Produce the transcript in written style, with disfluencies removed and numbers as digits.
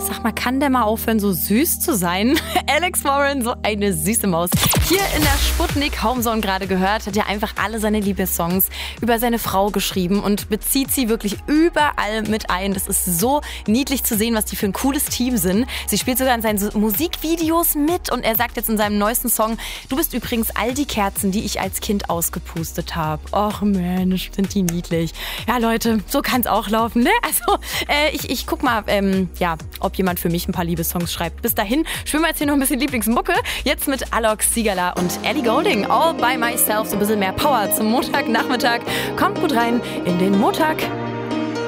Sag mal, kann der mal aufhören, so süß zu sein? Alex Warren, so eine süße Maus. Hier in der Sputnik Homezone gerade gehört, hat er einfach alle seine Liebessongs über seine Frau geschrieben und bezieht sie wirklich überall mit ein. Das ist so niedlich zu sehen, was die für ein cooles Team sind. Sie spielt sogar in seinen Musikvideos mit und er sagt jetzt in seinem neuesten Song, du bist übrigens all die Kerzen, die ich als Kind ausgepustet habe. Och Mensch, sind die niedlich. Ja Leute, so kann's auch laufen, ne? Also ich guck mal, ob jemand für mich ein paar Liebessongs schreibt. Bis dahin schwimmen wir jetzt hier noch ein bisschen Lieblingsmucke. Jetzt mit Alok Sigala und Ellie Goulding. All by myself. So ein bisschen mehr Power zum Montagnachmittag. Kommt gut rein in den Montag.